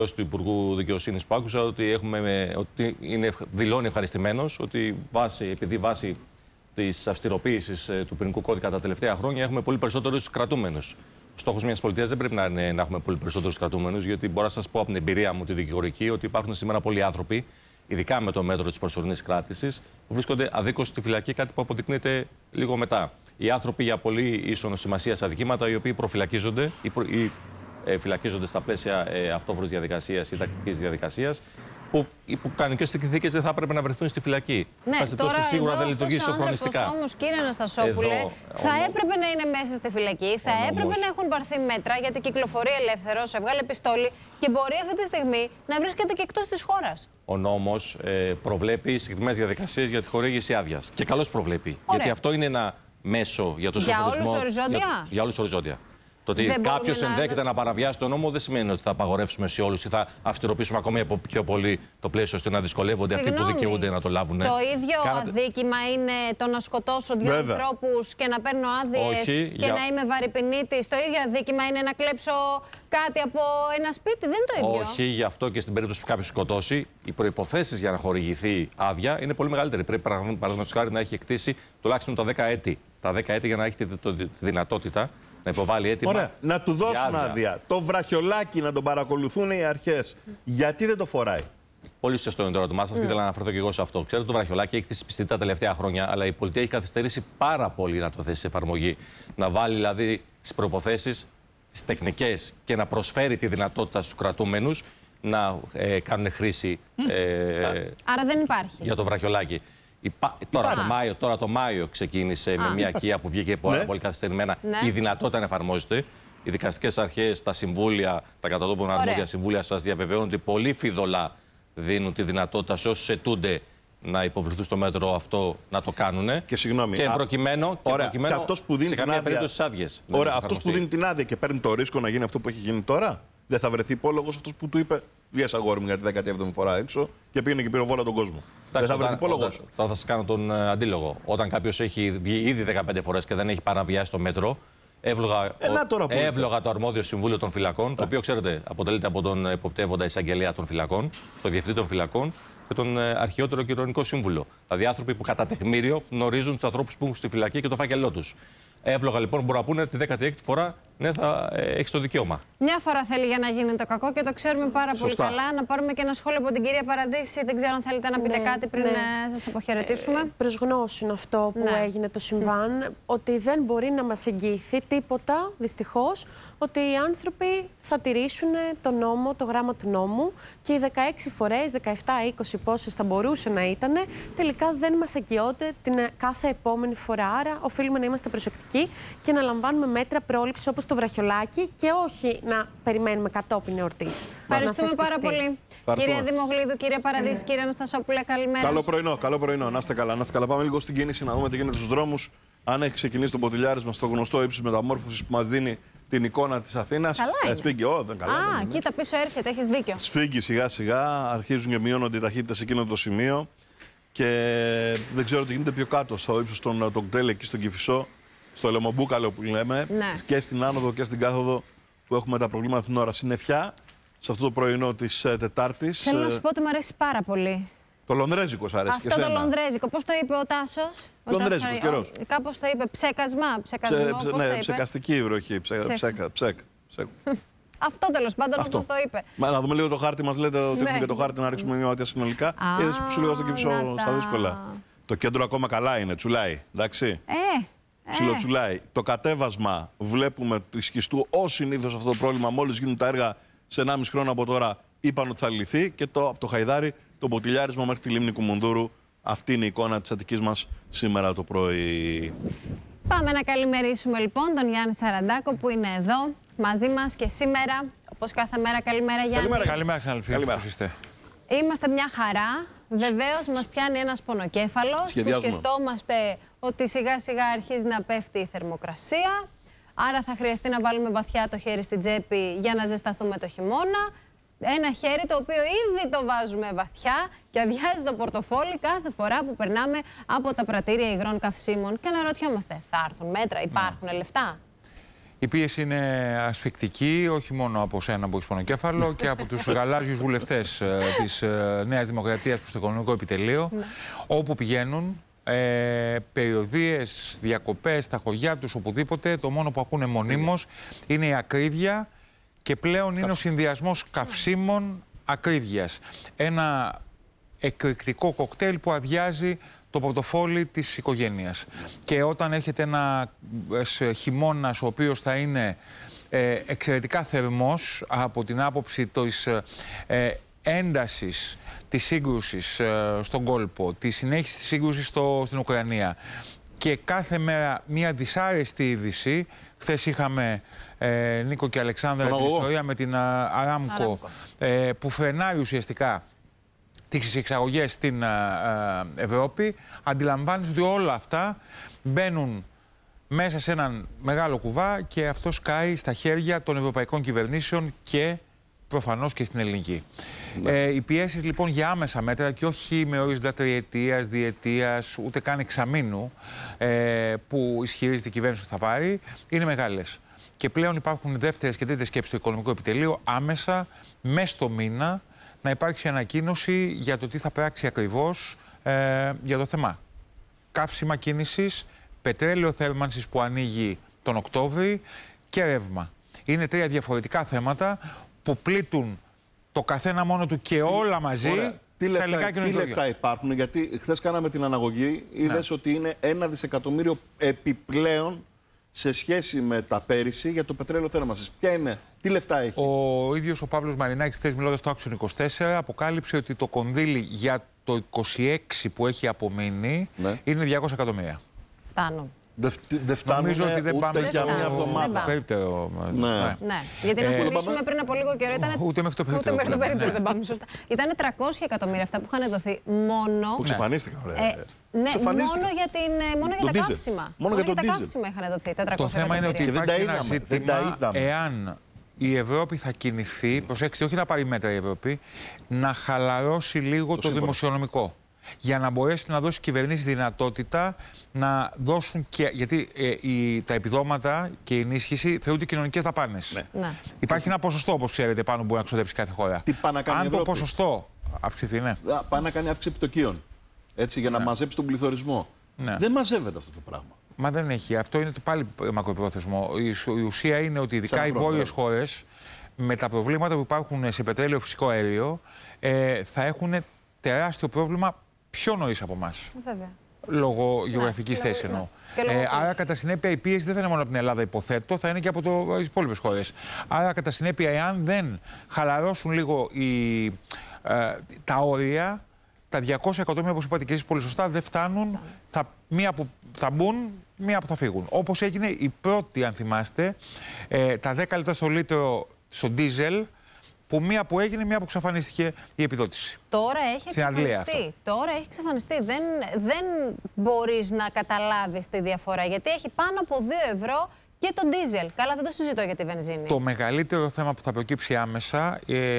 του Υπουργού Δικαιοσύνης που άκουσα ότι, ότι δηλώνει ευχαριστημένος ότι επειδή βάσει της αυστηροποίησης του ποινικού κώδικα τα τελευταία χρόνια έχουμε πολύ περισσότερους κρατούμενους. Ο στόχος μιας πολιτείας δεν πρέπει να είναι να έχουμε πολύ περισσότερους κρατούμενους, γιατί μπορώ να σας πω από την εμπειρία μου τη δικηγορική ότι υπάρχουν σήμερα πολλοί άνθρωποι, ειδικά με το μέτρο της προσωρινής κράτησης, που βρίσκονται αδίκως στη φυλακή, κάτι που αποδεικνύεται λίγο μετά. Οι άνθρωποι για πολύ ίσονος σημασίας αδικήματα, οι οποίοι προφυλακίζονται ή φυλακίζονται στα πλαίσια αυτόφορης διαδικασίας ή τακτικής διαδικασίας, που υπό κανονικές συνθήκες δεν θα έπρεπε να βρεθούν στη φυλακή. Ναι, τώρα σίγουρα δεν λειτουργεί συγχρονιστικά. Όμως, κύριε Αναστασόπουλε, θα έπρεπε να είναι μέσα στη φυλακή, θα έπρεπε να έχουν πάρθει μέτρα γιατί κυκλοφορεί ελεύθερος, έβγαλε πιστόλι και μπορεί αυτή τη στιγμή να βρίσκεται και εκτός της χώρας. Ο νόμος προβλέπει συγκεκριμένες διαδικασίες για τη χορήγηση άδειας. Και καλώς προβλέπει. Γιατί αυτό είναι ένα μέσο για τον συγχρονισμό. Για όλους οριζόντια. Για όλους οριζόντια. Το ότι κάποιος ενδέχεται να παραβιάσει τον νόμο δεν σημαίνει ότι θα απαγορεύσουμε σε όλους ή θα αυστηροποιήσουμε ακόμη πιο πολύ το πλαίσιο ώστε να δυσκολεύονται αυτοί που δικαιούνται να το λάβουν. Το ίδιο αδίκημα είναι το να σκοτώσω δύο ανθρώπους και να παίρνω άδειες και να είμαι βαρυπινίτης. Το ίδιο αδίκημα είναι να κλέψω κάτι από ένα σπίτι. Δεν είναι το ίδιο. Όχι, γι' αυτό και στην περίπτωση που κάποιος σκοτώσει, οι προϋποθέσεις για να χορηγηθεί άδεια είναι πολύ μεγαλύτερη. Πρέπει παραδείγματος χάρη να έχει εκτίσει τουλάχιστον τα 10 έτη. Τα 10 έτη για να έχει τη δυνατότητα να υποβάλει έτοιμα. Ωραία. Να του δώσουν άδεια. Το βραχιολάκι να τον παρακολουθούν οι αρχές. Γιατί δεν το φοράει? Πολύ σωστό είναι το ερώτημά σας και θέλω να αναφερθώ και εγώ σε αυτό. Ξέρετε, το βραχιολάκι έχει θεσπιστεί τα τελευταία χρόνια, αλλά η πολιτεία έχει καθυστερήσει πάρα πολύ να το θέσει σε εφαρμογή. Να βάλει δηλαδή τις προϋποθέσεις, τις τεχνικές και να προσφέρει τη δυνατότητα στους κρατούμενους να κάνουν χρήση. Άρα δεν υπάρχει. Για το βραχιολάκι. Τώρα το Μάιο ξεκίνησε με μια οικία που βγήκε πολύ καθυστερημένα η δυνατότητα να εφαρμόζεται. Οι δικαστικές αρχές, τα συμβούλια, τα κατατόπων αρμόδια συμβούλια σας διαβεβαιώνουν ότι πολύ φιδωλά δίνουν τη δυνατότητα σε όσους αιτούνται να υποβληθούν στο μέτρο αυτό να το κάνουν. Και συγγνώμη. Και προκειμένου και αυτός που δίνει σε καμία περίπτωση τις άδειες. Ωραία, αυτός που δίνει την άδεια και παίρνει το ρίσκο να γίνει αυτό που έχει γίνει τώρα, δεν θα βρεθεί υπόλογος αυτός που του είπε: βγες αγόρι μου για τη 17η φορά έξω και πήγαινε και πυροβόλα τον κόσμο? Δεν θα βρεθεί υπόλογος? Τώρα θα σας κάνω τον αντίλογο. Όταν κάποιος έχει βγει ήδη 15 φορές και δεν έχει παραβιάσει το μέτρο, εύλογα το αρμόδιο συμβούλιο των φυλακών, το οποίο ξέρετε αποτελείται από τον εποπτεύοντα εισαγγελέα των φυλακών, τον διευθυντή των φυλακών και τον αρχαιότερο κοινωνικό σύμβουλο. Δηλαδή άνθρωποι που κατά τεκμήριο γνωρίζουν τους ανθρώπους που έχουν στη φυλακή και το φάκελό τους. Εύλογα λοιπόν μπορούν να πούνε τη 16η φορά ναι, θα έχει το δικαίωμα. Μια φορά θέλει για να γίνει το κακό και το ξέρουμε πάρα πολύ καλά. Να πάρουμε και ένα σχόλιο από την κυρία Παραδίση. Δεν ξέρω αν θέλετε να πείτε κάτι πριν σας αποχαιρετήσουμε. Προς γνώση είναι αυτό που έγινε το συμβάν, ότι δεν μπορεί να μας εγγυηθεί τίποτα, δυστυχώς, ότι οι άνθρωποι θα τηρήσουν τον νόμο, το γράμμα του νόμου και οι 16 φορές, 17-20 πόσες θα μπορούσε να ήταν, τελικά δεν μας εγγυώνται την κάθε επόμενη φορά. Άρα οφείλουμε να είμαστε προσεκτικοί και να λαμβάνουμε μέτρα πρόληψης όπως το βραχιολάκι και όχι να περιμένουμε κατόπιν εορτής. Ευχαριστούμε πάρα πολύ. Κύριε Δημογλίδου, κύριε Παραδίση, κύριε Αναστασόπουλε, καλημέρα. Καλό πρωινό. Να είστε καλά. Πάμε λίγο στην κίνηση να δούμε τι γίνεται στους δρόμους. Αν έχει ξεκινήσει το ποτηλιάρισμα στο γνωστό ύψος μεταμόρφωσης που μας δίνει την εικόνα της Αθήνας. Σφίγγει, δεν καλά. Κοίτα πίσω έρχεται, έχεις δίκιο. Σφίγγει σιγά-σιγά, αρχίζουν και μειώνονται οι ταχύτητες σε εκείνο το σημείο. Και δεν ξέρω τι γίνεται πιο κάτω, στο ύψος των κτέλ εκεί στον Κηφισό. Στο Λεμομπούκαλο που λέμε, και στην άνοδο και στην κάθοδο που έχουμε τα προβλήματα την ώρα. Συννεφιά, σε αυτό το πρωινό της Τετάρτης. Θέλω να σου πω ότι μου αρέσει πάρα πολύ. Το λονδρέζικο σ' αρέσει και εσένα? Αυτό το λονδρέζικο, πώς το είπε ο Τάσος? Λονδρέζικος καιρός. Κάπως το είπε, ψεκασμό. Ναι, ψεκαστική βροχή, Αυτό τέλος πάντων όπως το είπε. Να δούμε λίγο το χάρτη, μας λέτε ότι έχουμε και το χάρτη να ρίξουμε μια ματιά συνολικά. Είδες που σου λέω στον Κηφισό στα δύσκολα. Το κέντρο ακόμα καλά είναι, τσουλάει, εντάξει. Ψιλοτσουλάει. Το κατέβασμα βλέπουμε του Σχιστού ως συνήθως αυτό το πρόβλημα. Μόλις γίνουν τα έργα σε 1,5 χρόνο από τώρα, είπαν ότι θα λυθεί. Και από το Χαϊδάρι, το ποτηλιάρισμα μέχρι τη λίμνη Κουμουνδούρου. Αυτή είναι η εικόνα της Αττικής μας σήμερα το πρωί. Πάμε να καλημερίσουμε λοιπόν τον Γιάννη Σαραντάκο που είναι εδώ μαζί μας και σήμερα. Όπως κάθε μέρα, καλημέρα Γιάννη. Καλημέρα, συναδελφοί. Είμαστε μια χαρά. Βεβαίως μας πιάνει ένας πονοκέφαλος που σκεφτόμαστε ότι σιγά σιγά αρχίζει να πέφτει η θερμοκρασία. Άρα θα χρειαστεί να βάλουμε βαθιά το χέρι στην τσέπη για να ζεσταθούμε το χειμώνα. Ένα χέρι το οποίο ήδη το βάζουμε βαθιά και αδειάζει το πορτοφόλι κάθε φορά που περνάμε από τα πρατήρια υγρών καυσίμων. Και αναρωτιόμαστε, θα έρθουν μέτρα, υπάρχουν λεφτά? Η πίεση είναι ασφικτική, όχι μόνο από σένα που έχεις πονοκέφαλο και από τους γαλάζιους βουλευτές της Νέας Δημοκρατίας προς το Οικονομικό Επιτελείο, όπου πηγαίνουν, περιοδίες, διακοπές, στα χωριά τους, οπουδήποτε, το μόνο που ακούνε μονίμως είναι η ακρίβεια και πλέον είναι ο συνδυασμός καυσίμων ακρίβειας. Ένα εκρηκτικό κοκτέιλ που αδειάζει το πορτοφόλι της οικογένειας. Και όταν έχετε ένα χειμώνας ο οποίος θα είναι εξαιρετικά θερμός από την άποψη της έντασης της σύγκρουσης στον κόλπο, τη συνέχιση της σύγκρουσης στην Ουκρανία και κάθε μέρα μια δυσάρεστη είδηση. Χθες είχαμε, Νίκο και Αλεξάνδρα, την ιστορία με την Αράμκο που φρενάρει ουσιαστικά τις εξαγωγές στην Ευρώπη. Αντιλαμβάνεσαι ότι όλα αυτά μπαίνουν μέσα σε έναν μεγάλο κουβά και αυτό σκάει στα χέρια των ευρωπαϊκών κυβερνήσεων και προφανώς και στην ελληνική. Οι πιέσεις λοιπόν για άμεσα μέτρα και όχι με ορίζοντα τριετίας, διετίας, ούτε καν εξαμήνου που ισχυρίζεται η κυβέρνηση ότι θα πάρει, είναι μεγάλες. Και πλέον υπάρχουν δεύτερες και τρίτες σκέψεις στο Οικονομικό Επιτελείο άμεσα, μέσα στο μήνα, να υπάρξει ανακοίνωση για το τι θα πράξει ακριβώς για το θέμα. Καύσιμα κίνησης, πετρέλαιο θέρμανσης που ανοίγει τον Οκτώβρη και ρεύμα. Είναι τρία διαφορετικά θέματα που πλήττουν το καθένα μόνο του και όλα μαζί. Ωραία. Τι λεφτά υπάρχουν, γιατί χθες κάναμε την αναγωγή, είδες ότι είναι 1 δισεκατομμύριο επιπλέον σε σχέση με τα πέρυσι για το πετρέλαιο θέρμανσης. Ποια είναι, τι λεφτά έχει? Ο ίδιος ο Παύλος Μαρινάκης, χθες μιλώντας στο Άξιον 24, αποκάλυψε ότι το κονδύλι για το 26 που έχει απομείνει είναι 200 εκατομμύρια. Φτάνουν. Δεν φτάνουν ούτε για μία εβδομάδα. Περίπτερο. Ναι. Γιατί να θυμίσουμε πριν από λίγο καιρό ήταν. Ούτε μέχρι το περίπτερο. Ούτε μέχρι το περίπτερο δεν πάμε σωστά. Ήταν 300 εκατομμύρια αυτά που είχαν δοθεί μόνο. Που ξεφανίστηκαν. Ναι, μόνο για τα καύσιμα. Μόνο για τα καύσιμα είχαν δοθεί. Το θέμα είναι ότι υπάρχει ένα ζήτημα εάν η Ευρώπη θα κινηθεί, προσέξτε, όχι να πάρει μέτρα η Ευρώπη, να χαλαρώσει λίγο το δημοσιονομικό. Για να μπορέσει να δώσει κυβερνήσεις δυνατότητα να δώσουν και. Γιατί τα επιδόματα και η ενίσχυση θεωρούνται κοινωνικές δαπάνες. Ναι. Υπάρχει ένα ποσοστό, όπως ξέρετε, πάνω που μπορεί να ξοδέψει κάθε χώρα. Τι πάει να κάνει αν το ποσοστό αυξηθεί, ναι. Πάει να κάνει αύξηση επιτοκίων. Έτσι, για να μαζέψει τον πληθωρισμό. Ναι. Δεν μαζεύεται αυτό το πράγμα. Μα δεν έχει. Αυτό είναι πάλι μακροπρόθεσμο. Η ουσία είναι ότι ειδικά οι βόρειες χώρες με τα προβλήματα που υπάρχουν σε πετρέλαιο φυσικό αέριο θα έχουν τεράστιο πρόβλημα πιο νωρίς από εμάς. Βέβαια. Λόγω γεωγραφικής θέσης εννοώ. Άρα, κατά συνέπεια, η πίεση δεν θα είναι μόνο από την Ελλάδα, υποθέτω, θα είναι και από τις υπόλοιπες χώρες. Άρα, κατά συνέπεια, εάν δεν χαλαρώσουν λίγο τα όρια, τα 200 εκατομμύρια, όπως είπατε και εσείς πολύ σωστά, δεν φτάνουν. Μία που θα μπουν, μία που θα φύγουν. Όπως έγινε η πρώτη, αν θυμάστε, τα 10 λεπτά στο λίτρο στο ντίζελ, που μία που έγινε, μία που εξαφανίστηκε η επιδότηση. Τώρα έχει εξαφανιστεί. Τώρα έχει εξαφανιστεί. Δεν μπορείς να καταλάβεις τη διαφορά, γιατί έχει πάνω από 2 ευρώ και το ντίζελ. Καλά, δεν το συζητώ για τη βενζίνη. Το μεγαλύτερο θέμα που θα προκύψει άμεσα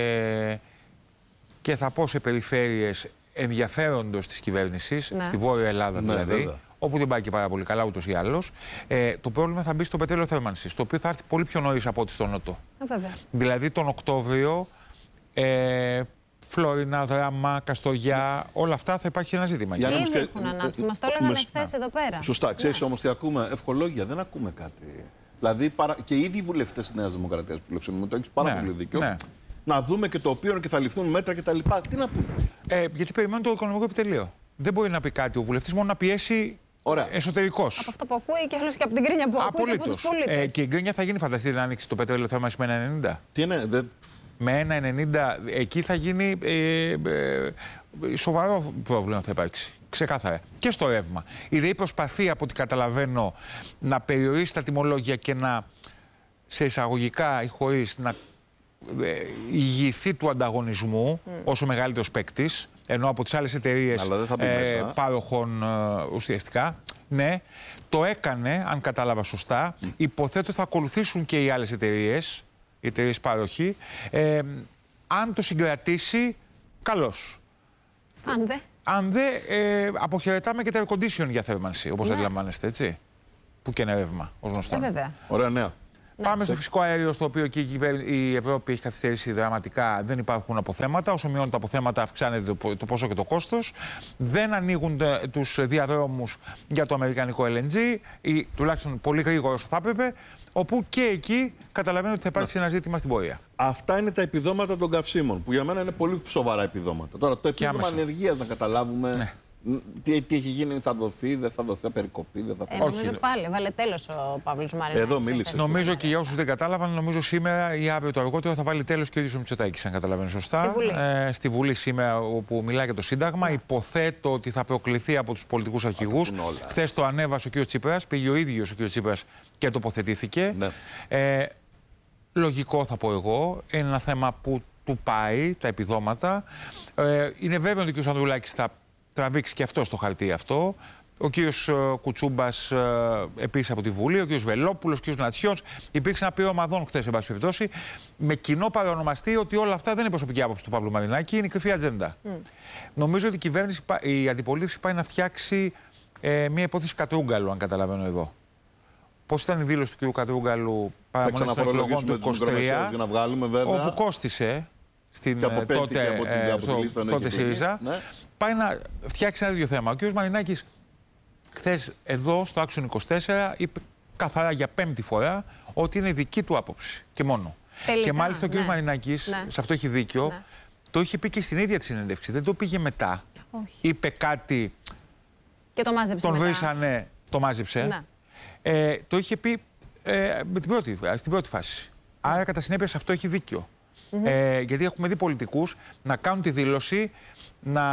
και θα πω σε περιφέρειες ενδιαφέροντος της κυβέρνησης, στη Βόρεια Ελλάδα δηλαδή, όπου δεν πάει και πάρα πολύ καλά ούτως ή άλλως, το πρόβλημα θα μπει στο πετρέλαιο θέρμανσης, το οποίο θα έρθει πολύ πιο νωρίς από ό,τι στο Νότο. Δηλαδή τον Οκτώβριο, Φλόρινα, Δράμα, Καστοριά, όλα αυτά θα υπάρχει ένα ζήτημα. Ήδη έχουν ανάψει, μας το έλεγαν χθες εδώ πέρα. Σωστά, ξέρεις όμως τι ακούμε, ευχολόγια, δεν ακούμε κάτι. Δηλαδή και ήδη οι βουλευτές της Νέας Δημοκρατίας που φιλοξενούμε, το έχεις πάρα πολύ δίκιο. Να δούμε και το οποίο και θα ληφθούν μέτρα κτλ. Τι να πούμε. Γιατί περιμένουν το Οικονομικό Επιτελείο. Δεν μπορεί να πει κάτι ο βουλευτής, μόνο να πιέσει εσωτερικός. Από αυτό που ακούει και άλλως και από την γκρίνια που ακούει και από τους πολίτες. Και η γκρίνια θα γίνει, φανταστείτε, να ανοίξει το πετρέλαιο θέρμανσης με 1,90. Τι είναι, με 1,90 εκεί θα γίνει σοβαρό πρόβλημα θα υπάρξει. Ξεκάθαρα. Και στο ρεύμα. Η ΔΕΗ προσπαθεί, από ό,τι καταλαβαίνω, να περιορίσει τα τιμολόγια και να, σε εισαγωγικά ή χωρίς, να ηγηθεί του ανταγωνισμού όσο μεγαλύτερος παίκτης, ενώ από τις άλλες εταιρείες πάροχων ουσιαστικά. Ναι, το έκανε, αν κατάλαβα σωστά. Υποθέτω θα ακολουθήσουν και οι άλλες εταιρείες, οι εταιρείες πάροχοι. Αν το συγκρατήσει, καλώς. Αν δεν, αποχαιρετάμε και τα air condition για θέρμανση, όπως αντιλαμβάνεστε, έτσι. Που και είναι ρεύμα, ως γνωστό. Βέβαια. Ωραία νέα. Πάμε στο φυσικό αέριο, στο οποίο και η Ευρώπη έχει καθυστερήσει δραματικά. Δεν υπάρχουν αποθέματα. Όσο μειώνουν τα αποθέματα, αυξάνεται το ποσό και το κόστος. Δεν ανοίγουν τους διαδρόμους για το αμερικανικό LNG, ή τουλάχιστον πολύ γρήγορα όσο θα έπρεπε. Όπου και εκεί καταλαβαίνω ότι θα υπάρξει ένα ζήτημα στην πορεία. Αυτά είναι τα επιδόματα των καυσίμων, που για μένα είναι πολύ σοβαρά επιδόματα. Τώρα, το επίδομα ανεργίας, να καταλάβουμε. Ναι. Τι έχει γίνει, θα δοθεί, δεν θα δοθεί, θα περικοπεί, δεν θα περικοπεί. Νομίζω πάλι, βάλε τέλος ο Παύλος Μαρινάκης. Εδώ μίλησε. Νομίζω και για όσους δεν κατάλαβαν, νομίζω σήμερα ή αύριο το αργότερο θα βάλει τέλος και ο ίδιος ο Μητσοτάκης, αν καταλαβαίνω σωστά. Στη Βουλή σήμερα, όπου μιλάει για το Σύνταγμα. Υποθέτω ότι θα προκληθεί από τους πολιτικούς αρχηγούς. Χθες το ανέβασε ο κ. Τσίπρας, πήγε ο ίδιος ο κ. Τσίπρας και τοποθετήθηκε. Ναι. Λογικό θα πω εγώ. Είναι ένα θέμα που του πάει, τα επιδόματα. Είναι βέβαιο ότι ο κ. Ανδρουλάκης θα τραβήξει και αυτό στο χαρτί αυτό. Ο κύριος Κουτσούμπας επίσης από τη Βουλή, ο κύριος Βελόπουλος, ο κύριος Νατσιός. Υπήρξε ένα πείραμα δών χθες, εν πάση περιπτώσει, με κοινό παρονομαστή ότι όλα αυτά δεν είναι προσωπική άποψη του Παύλου Μαρινάκη, είναι η κρυφή ατζέντα. Νομίζω ότι η αντιπολίτευση πάει να φτιάξει μια υπόθεση Κατρούγκαλου, αν καταλαβαίνω εδώ. Πώς ήταν η δήλωση του κ. Κατρούγκαλου παραμονής των εκλογών του 2023, όπου κόστησε στην τότε ΣΥΡΙΖΑ, ναι. Πάει να φτιάξει ένα ίδιο θέμα. Ο κ. Μαρινάκης χθες εδώ στο Action 24 είπε καθαρά για 5η φορά ότι είναι δική του άποψη και μόνο. Τελικά, και μάλιστα ο κ. Μαρινάκης, σε αυτό έχει δίκιο, το είχε πει και στην ίδια τη συνέντευξη. Δεν το πήγε μετά. Όχι. Είπε κάτι και το μάζεψε. Τον βρήσανε, το μάζεψε. Το είχε πει στην πρώτη φάση. Άρα κατά συνέπεια σε αυτό έχει δίκιο. Γιατί έχουμε δει πολιτικούς να κάνουν τη δήλωση, να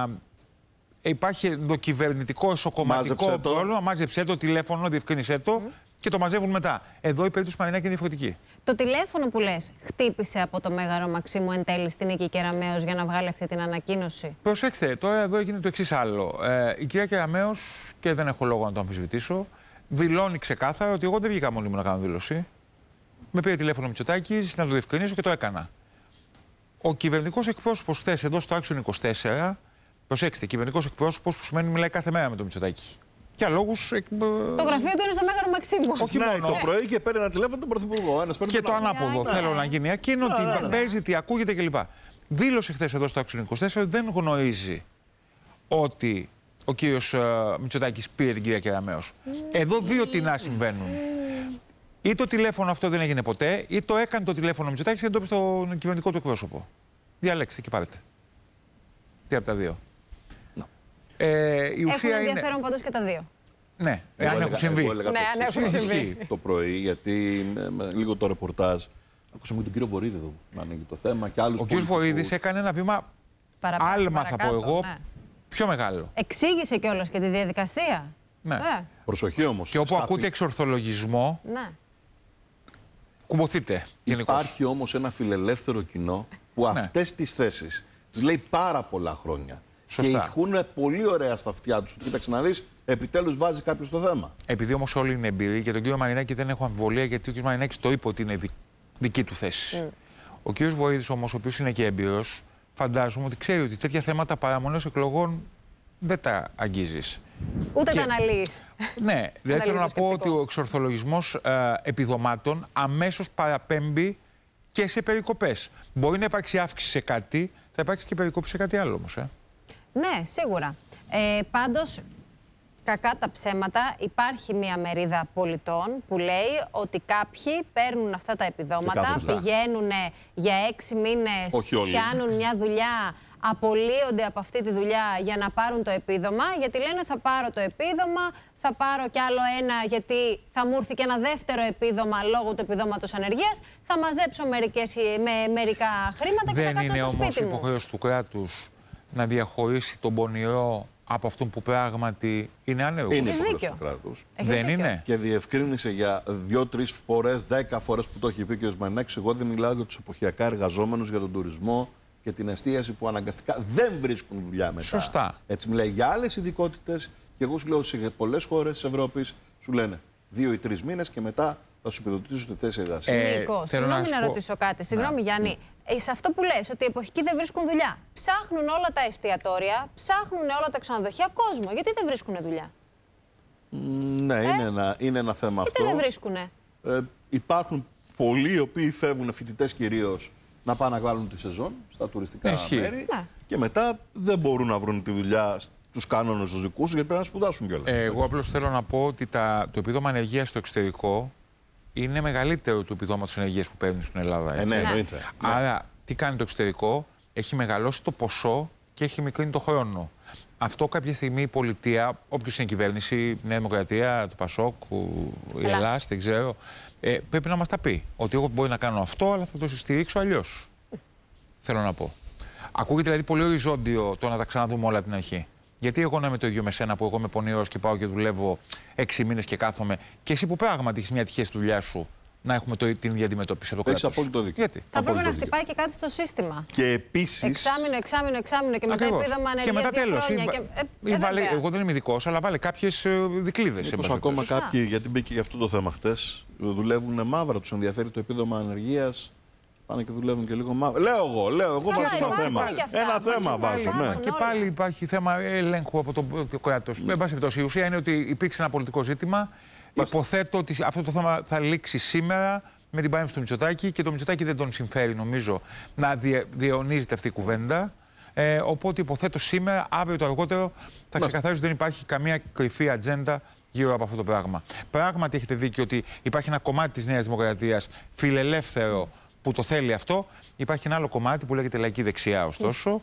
υπάρχει το κυβερνητικό εσωκομματικό πρόβλημα, μάζεψε το τηλέφωνο, διευκρίνησέ το και το μαζεύουν μετά. Εδώ η περίπτωση Μαρινάκη είναι διαφορετική. Το τηλέφωνο που λες χτύπησε από το Μέγαρο Μαξίμου εν τέλει στην Νίκη Κεραμέως για να βγάλει αυτή την ανακοίνωση? Προσέξτε, τώρα εδώ έγινε το εξής άλλο. Η κυρία Κεραμέως, και δεν έχω λόγο να το αμφισβητήσω, δηλώνει ξεκάθαρα ότι εγώ δεν βγήκα μόνη μου να κάνω δήλωση. Με πήρε τηλέφωνο Μητσοτάκης να το διευκρινίσω και το έκανα. Ο κυβερνητικός εκπρόσωπος χθες εδώ στο Action 24, προσέξτε, κυβερνητικός εκπρόσωπος που σημαίνει μιλάει κάθε μέρα με τον Μητσοτάκη. Για λόγους. Το γραφείο του είναι στο Μέγαρο Μαξίμου. Όχι μόνο. Το πρωί και παίρνει ένα τηλέφωνο τον Πρωθυπουργό. Και το ανάποδο θέλω να γίνει. Εκείνο ότι παίζει, τι ακούγεται κλπ. Δήλωσε χθες εδώ στο Action 24 ότι δεν γνωρίζει ότι ο κύριος Μητσοτάκης πήρε την κυρία Κεραμέως. Εδώ δύο τινά συμβαίνουν. Ή το τηλέφωνο αυτό δεν έγινε ποτέ, ή το έκανε το τηλέφωνο Μητσοτάκης και δεν το είπε στον κυβερνητικό του εκπρόσωπο. Διαλέξτε και πάρετε. Τι από τα δύο. Η ουσία έχουν ενδιαφέρον πάντως και τα δύο. Ναι, αν έχουν συμβεί. Ναι, αν έχουν συμβεί. Το πρωί, γιατί με λίγο το ρεπορτάζ, ακούσαμε και τον κύριο Βορίδη εδώ να ανοίγει το θέμα και άλλους. Ο κύριος Βορίδης έκανε ένα βήμα άλμα, θα πω εγώ, πιο μεγάλο. Εξήγησε κιόλας και τη διαδικασία. Ναι. Προσοχή όμως. Και όπου ακούτε εξορθολογισμό, κουμποθείτε γενικώς. Υπάρχει όμως ένα φιλελεύθερο κοινό που αυτές τις θέσεις τις λέει πάρα πολλά χρόνια. Σωστά. Και ηχούν πολύ ωραία στα αυτιά τους. Κοίταξε να δεις, επιτέλους βάζει κάποιος το θέμα. Επειδή όμως όλοι είναι εμπειροί, για τον κύριο Μαρινάκη δεν έχω αμφιβολία, γιατί ο κύριος Μαρινάκης το είπε ότι είναι δική του θέση. Ο κύριος Βορίδης όμως, ο οποίος είναι και έμπειρος, φαντάζομαι ότι ξέρει ότι τέτοια θέματα παραμονές εκλογών δεν τα αγγίζεις. Ούτε τα αναλύεις. Ναι, δηλαδή θέλω να πω ότι ο εξορθολογισμός επιδομάτων αμέσως παραπέμπει και σε περικοπές. Μπορεί να υπάρξει αύξηση σε κάτι, θα υπάρξει και περικόπη σε κάτι άλλο όμως. Ναι, σίγουρα. Πάντως, κακά τα ψέματα, υπάρχει μια μερίδα πολιτών που λέει ότι κάποιοι παίρνουν αυτά τα επιδόματα, πηγαίνουν για 6 μήνες, πιάνουν μια δουλειά, απολύονται από αυτή τη δουλειά για να πάρουν το επίδομα, γιατί λένε θα πάρω το επίδομα, θα πάρω κι άλλο ένα γιατί θα μου έρθει και ένα δεύτερο επίδομα λόγω του επιδόματος ανεργίας, θα μαζέψω μερικά χρήματα και θα κάτσω στο σπίτι μου. Δεν είναι όμως υποχρέωση του κράτους να διαχωρίσει τον πονηρό από αυτόν που πράγματι είναι άνεργος? Είναι υποχρέωση του κράτους. Δεν είναι? Και διευκρίνησε για 2-3 φορές, 10 φορές που το έχει πει ο κ. Μαρινάκης, εγώ δεν μιλάω για τους εποχιακά εργαζόμενους, για τον τουρισμό και την εστίαση που αναγκαστικά δεν βρίσκουν δουλειά μετά. Σωστά. Έτσι μιλάει για άλλες ειδικότητες και εγώ σου λέω σε πολλές χώρες της Ευρώπης σου λένε 2 ή 3 μήνες και μετά θα σου επιδοτήσουν τη θέση εργασίας. Νίκο, συγγνώμη να ρωτήσω κάτι. Συγγνώμη, Γιάννη. Σε αυτό που λες, ότι οι εποχικοί δεν βρίσκουν δουλειά. Ψάχνουν όλα τα εστιατόρια, ψάχνουν όλα τα ξενοδοχεία κόσμο. Γιατί δεν βρίσκουν δουλειά? Ναι, είναι ένα θέμα αυτό. Γιατί δεν βρίσκουνε? Υπάρχουν πολλοί οι οποίοι φεύγουν, φοιτητές κυρίως, να πάνε να βγάλουν τη σεζόν στα τουριστικά μέρη. Και μετά δεν μπορούν να βρουν τη δουλειά στους κάνονες τους δικούς τους, γιατί πρέπει να σπουδάσουν κιόλας. Εγώ απλώς θέλω να πω ότι το επίδομα ανεργίας στο εξωτερικό είναι μεγαλύτερο του επιδόματος ανεργίας που παίρνουν στην Ελλάδα. Έτσι. Ναι, εννοείται. Άρα, τι κάνει το εξωτερικό, έχει μεγαλώσει το ποσό και έχει μικρύνει το χρόνο. Αυτό κάποια στιγμή η πολιτεία, όποιος είναι η κυβέρνηση, η Νέα Δημοκρατία, το Πασόκ, η Ελλάδα, δεν ξέρω, πρέπει να μας τα πει. Ότι εγώ μπορεί να κάνω αυτό, αλλά θα το στηρίξω αλλιώς. Θέλω να πω. Ακούγεται δηλαδή πολύ οριζόντιο το να τα ξαναδούμε όλα από την αρχή. Γιατί εγώ να είμαι το ίδιο με σένα που εγώ είμαι πονηρός και πάω και δουλεύω 6 μήνες και κάθομαι, και εσύ που πράγματι έχεις μια τυχαία στη δουλειά σου, να έχουμε την ίδια αντιμετώπιση από το κράτος. Έχεις απόλυτο δίκιο. Γιατί? Θα πρέπει να χτυπάει και κάτι στο σύστημα. Και επίσης. Εξάμηνο και μετά επίδομα ανεργία. Και μετά τέλος. Εγώ δεν είμαι ειδικός, αλλά βάλε κάποιες δικλείδες. Μήπως ακόμα κάποιοι, γιατί μπήκε για αυτό το θέμα χτες, δουλεύουν μαύρα, τους ενδιαφέρει το επίδομα ανεργίας. Πάνε και δουλεύουν και λίγο μαύρα. Λέω εγώ βάζω ένα θέμα. Ένα θέμα βάζω, ναι. Και πάλι υπάρχει θέμα ελέγχου από το κράτος. Με πάση περιπτώσει, η ουσία είναι ότι υπήρξε ένα πολιτικό ζήτημα. Υποθέτω ότι αυτό το θέμα θα λήξει σήμερα με την παρέμβαση του Μητσοτάκη και το Μητσοτάκη δεν τον συμφέρει, νομίζω, να διαιωνίζεται αυτή η κουβέντα. Οπότε υποθέτω σήμερα, αύριο το αργότερο, θα ξεκαθαρίσει ότι δεν υπάρχει καμία κρυφή ατζέντα γύρω από αυτό το πράγμα. Πράγματι έχετε δίκιο ότι υπάρχει ένα κομμάτι της Νέας Δημοκρατίας φιλελεύθερο που το θέλει αυτό. Υπάρχει ένα άλλο κομμάτι που λέγεται λαϊκή δεξιά, ωστόσο.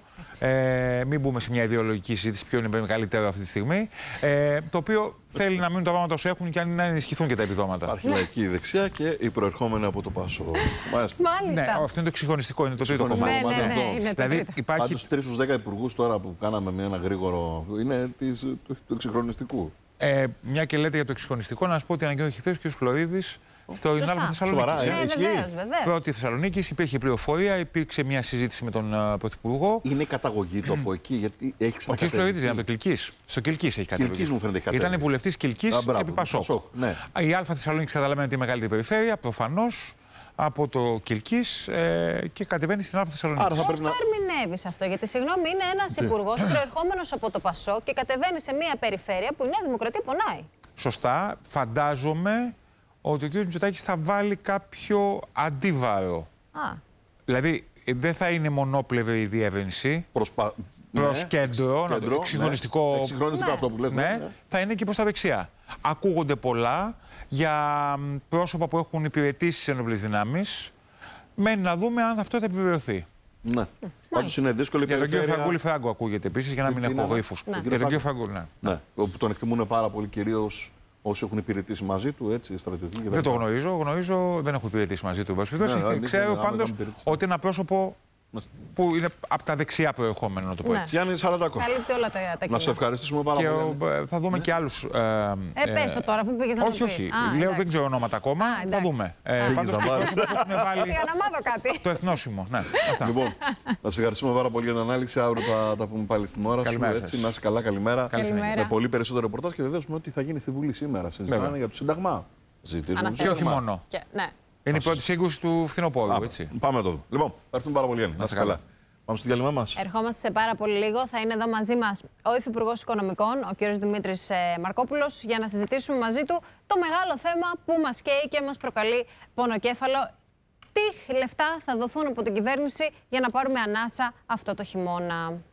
Μην μπούμε σε μια ιδεολογική συζήτηση ποιο είναι μεγαλύτερο αυτή τη στιγμή. Το οποίο θέλει να μείνουν τα πράγματα όσο έχουν και να ενισχυθούν και τα επιδόματα. Υπάρχει λαϊκή δεξιά και η προερχόμενη από το Πασόκ. Μάλιστα. Ναι, αυτό είναι το εξυγχρονιστικό, είναι το τρίτο κομμάτι. Ναι, δηλαδή υπάρχει. Πάντως 3 στους 10 υπουργούς τώρα που κάναμε με ένα γρήγορο. Είναι του εξυγχρονιστικού. Μια και λέτε για το εξυγχρονιστικό, να σας πω ότι ανακοίνωσε χθες ο κ. Φλωρίδης στο Ινάλφα Θεσσαλονίκη. Πρώτη Θεσσαλονίκη, υπήρχε πληροφορία, υπήρξε μια συζήτηση με τον Πρωθυπουργό. Είναι η καταγωγή του από εκεί, γιατί έχει ξανακατεύει. Ο κ. Φλωρίδης είναι από το Κιλκής. Στο Κιλκής έχει κατέβει. Κιλκής μου φαίνεται κατέβει. Ήταν βουλευτής Κιλκής επί Πασόκ. Ναι. Η Α Θεσσαλονίκη καταλαβαίνετε τη μεγαλύτερη περιφέρεια, προφανώς από το Κιλκής και κατεβαίνει στην Α Θεσσαλονίκη. Πώς το ερμηνεύεις αυτό, γιατί συγγνώμη, είναι ένας υπουργός προερχόμενος από το Πασόκ και κατεβαίνει σε μια περιφέρεια που η Νέα Δημοκρατία πονάει. Σωστά. Φαντάζομαι ότι ο κ. Μητσοτάκης θα βάλει κάποιο αντίβαρο. Δηλαδή, δεν θα είναι μονόπλευρη η διεύρυνση προς κέντρο, εξυγχρονιστικό. Εξυγχρονιστικό αυτό που λες. Ναι, θα είναι και προς τα δεξιά. Ακούγονται πολλά για πρόσωπα που έχουν υπηρετήσει στις ενόπλες δυνάμεις. Μένει να δούμε αν αυτό θα επιβεβαιωθεί. Ναι. Πάντως είναι δύσκολη περιφέρεια. Για τον κύριο Φραγκούλη Φράγκο ακούγεται επίσης, για να μην έχω γρίφους. Για τον κύριο Φραγκούλη, ναι. Που τον εκτιμούν πάρα πολύ κυρίως όσοι έχουν υπηρετήσει μαζί του, έτσι, στρατιωτικοί. Δεν το γνωρίζω, δεν έχω υπηρετήσει μαζί του. Ξέρω πάντως ότι ένα πρόσωπο που είναι από τα δεξιά προερχόμενο, να το πω έτσι. Γιάννη Σαραντάκο. Καλύπτει όλα τα κοινά. Να σε ευχαριστήσουμε πάρα πολύ. Θα δούμε και άλλους. Πες το τώρα, αφού πήγες να το πεις. Όχι, λέω δεν ξέρω ονόματα ακόμα. Θα δούμε. Πάντως έχουν βάλει. Για να μάθω κάτι. Το εθνόσημο. Λοιπόν, να σε ευχαριστούμε πάρα πολύ για την ανάλυση. Αύριο θα τα πούμε πάλι στην ώρα σου. Να είσαι καλά, καλημέρα. Με πολύ περισσότερο ρεπορτάζ και βεβαίως με ό,τι θα γίνει στη Βουλή σήμερα. Συζητάνε για το Σύνταγμα. Και όχι μόνο. Είναι η πρώτη σύγκρουση του φθινοπόρου, έτσι. Πάμε να το δούμε. Λοιπόν, ευχαριστούμε πάρα πολύ, Γιάννη. Να είστε καλά. Πάμε στο διάλειμμα μας. Ερχόμαστε σε πάρα πολύ λίγο. Θα είναι εδώ μαζί μας ο Υφυπουργός Οικονομικών, ο κ. Δημήτρης Μαρκόπουλος, για να συζητήσουμε μαζί του το μεγάλο θέμα που μας καίει και μας προκαλεί πονοκέφαλο. Τι λεφτά θα δοθούν από την κυβέρνηση για να πάρουμε ανάσα αυτό το χειμώνα.